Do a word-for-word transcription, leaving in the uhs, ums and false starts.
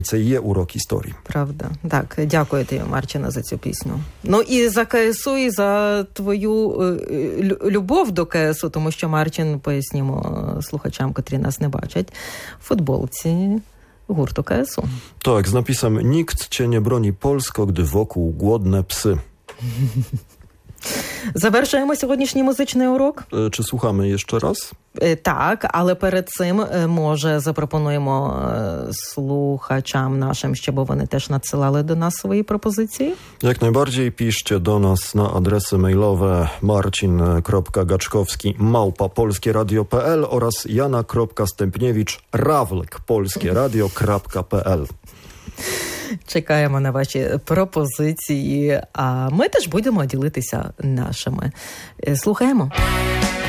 Це є урок історії. Правда. Так, дякую тобі, Марчина, за цю пісню. Ну і за КСУ, і за твою е, любов до КСУ, тому що Марчин, пояснімо слухачам, котрі нас не бачать, в футболці гурту КСУ. Так, з написом «Nikt cię nie broni Polsko, gdy wokół głodne psy». Завершуємо сьогоднішній музичний урок. Е, чи слухamy ще раз? Е, так, але перед цим, е, може, запропонуємо е, слухачам нашим, щоб вони теж надсилали до нас свої пропозиції? Jak najbardziej piszcie do nas na adresy mailowe marcin kropka gaczkowski małpa polskieradio.pl oraz jana kropka stępniewicz rawlek polskieradio kropka pl. Чекаємо на ваші пропозиції, а ми теж будемо ділитися нашими. Слухаємо.